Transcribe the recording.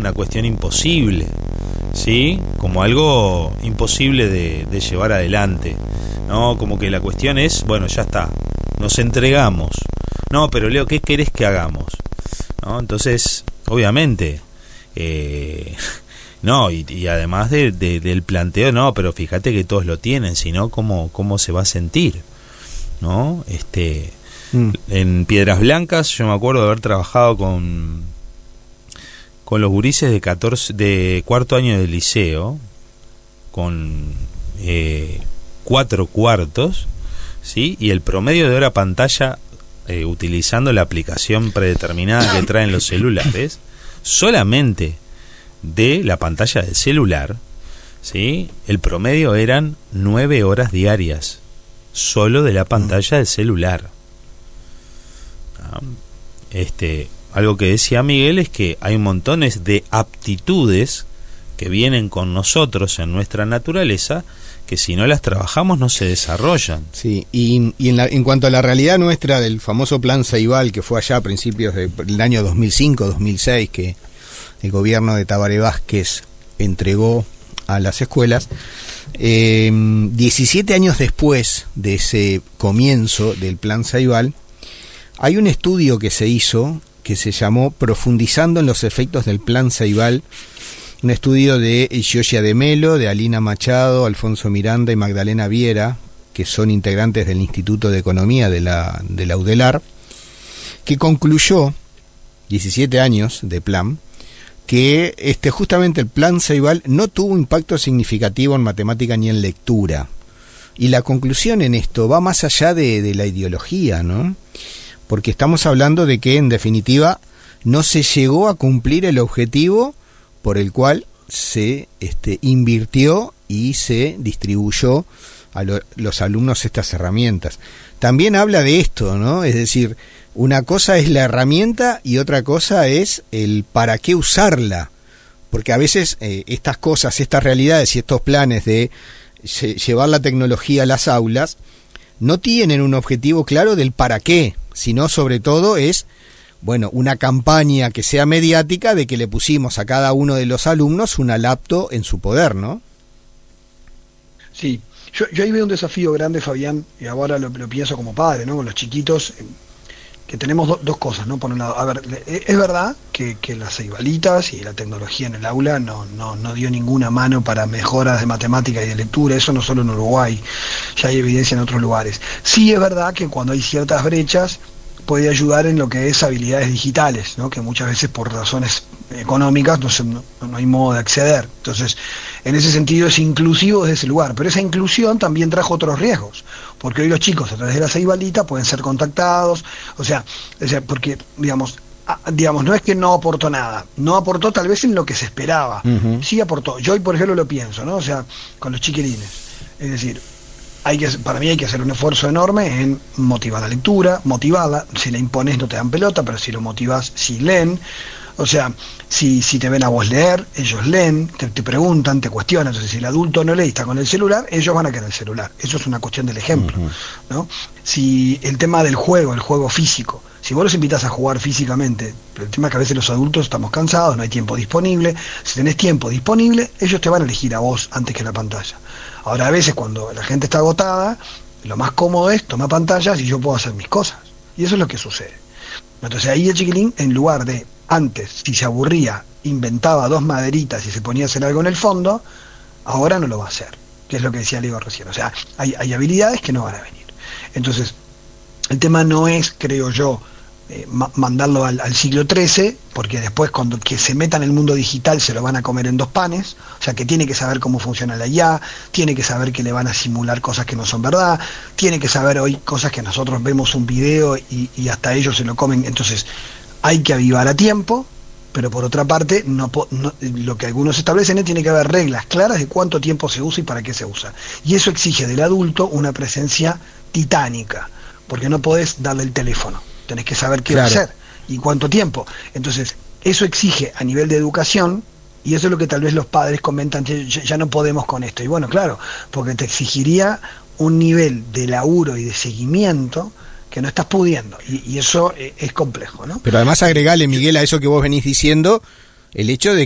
una cuestión imposible, ¿sí? Como algo imposible de llevar adelante, ¿no? Como que la cuestión es, bueno, ya está, nos entregamos. No, pero Leo, ¿qué querés que hagamos? ¿No? Entonces, obviamente, no, y además del planteo, no, pero fíjate que todos lo tienen, si no, ¿cómo se va a sentir? ¿No? En Piedras Blancas yo me acuerdo de haber trabajado con los gurises de cuarto año de liceo, con 4 cuartos, ¿sí? Y el promedio de hora pantalla, utilizando la aplicación predeterminada que traen los celulares, solamente de la pantalla del celular, ¿sí? El promedio eran 9 horas diarias, solo de la pantalla del celular. Algo que decía Miguel es que hay montones de aptitudes que vienen con nosotros en nuestra naturaleza, que si no las trabajamos no se desarrollan. Sí, y en cuanto a la realidad nuestra del famoso plan Ceibal, que fue allá a principios del año 2005-2006, que el gobierno de Tabaré Vázquez entregó a las escuelas, 17 años después de ese comienzo del plan Ceibal, hay un estudio que se hizo que se llamó Profundizando en los efectos del plan Ceibal, un estudio de Gioia de Melo, de Alina Machado, Alfonso Miranda y Magdalena Viera, que son integrantes del Instituto de Economía de la UDELAR, que concluyó, 17 años de plan, que justamente el plan Ceibal no tuvo impacto significativo en matemática ni en lectura. Y la conclusión en esto va más allá de la ideología, ¿no? Porque estamos hablando de que, en definitiva, no se llegó a cumplir el objetivo por el cual se invirtió y se distribuyó a los alumnos estas herramientas. También habla de esto, ¿no? Es decir, una cosa es la herramienta y otra cosa es el para qué usarla. Porque a veces estas cosas, estas realidades y estos planes de llevar la tecnología a las aulas no tienen un objetivo claro del para qué, sino sobre todo es, bueno, una campaña que sea mediática de que le pusimos a cada uno de los alumnos una laptop en su poder, ¿no? Sí, yo ahí veo un desafío grande, Fabián, y ahora lo pienso como padre, ¿no? Con los chiquitos, que tenemos dos cosas, ¿no? Por un lado, a ver, es verdad que las ceibalitas y la tecnología en el aula no dio ninguna mano para mejoras de matemática y de lectura, eso no solo en Uruguay, ya hay evidencia en otros lugares. Sí es verdad que cuando hay ciertas brechas puede ayudar en lo que es habilidades digitales, ¿no? Que muchas veces por razones económicas no hay modo de acceder. Entonces, en ese sentido es inclusivo desde ese lugar, pero esa inclusión también trajo otros riesgos, porque hoy los chicos a través de la ceibalita pueden ser contactados, o sea, porque digamos no es que no aportó nada, no aportó tal vez en lo que se esperaba, sí aportó. Yo hoy, por ejemplo, lo pienso, ¿no? O sea, con los chiquilines, es decir, para mí hay que hacer un esfuerzo enorme en motivar la lectura, motivarla. Si la impones no te dan pelota, pero si lo motivas, sí leen. O sea, si te ven a vos leer, ellos leen, te preguntan, te cuestionan. Entonces, si el adulto no lee y está con el celular, ellos van a querer el celular. Eso es una cuestión del ejemplo, ¿no? Si el tema del juego, el juego físico, si vos los invitas a jugar físicamente, pero el tema es que a veces los adultos estamos cansados, no hay tiempo disponible. Si tenés tiempo disponible, ellos te van a elegir a vos antes que la pantalla. Ahora, a veces cuando la gente está agotada, lo más cómodo es tomar pantallas y yo puedo hacer mis cosas. Y eso es lo que sucede. Entonces ahí el chiquilín, en lugar de antes, si se aburría, inventaba 2 maderitas y se ponía a hacer algo en el fondo, ahora no lo va a hacer, que es lo que decía Leo recién. O sea, hay habilidades que no van a venir. Entonces, el tema no es, creo yo, mandarlo al siglo XIII, porque después cuando que se meta en el mundo digital se lo van a comer en 2 panes, o sea que tiene que saber cómo funciona la IA, tiene que saber que le van a simular cosas que no son verdad, tiene que saber hoy cosas que nosotros vemos un video y hasta ellos se lo comen. Entonces hay que avivar a tiempo, pero por otra parte lo que algunos establecen es tiene que haber reglas claras de cuánto tiempo se usa y para qué se usa, y eso exige del adulto una presencia titánica, porque no podés darle el teléfono, tenés que saber qué va a hacer y cuánto tiempo. Entonces, eso exige a nivel de educación, y eso es lo que tal vez los padres comentan, ya no podemos con esto. Y bueno, claro, porque te exigiría un nivel de laburo y de seguimiento que no estás pudiendo, y eso es complejo, ¿no? Pero además agregale, Miguel, a eso que vos venís diciendo, el hecho de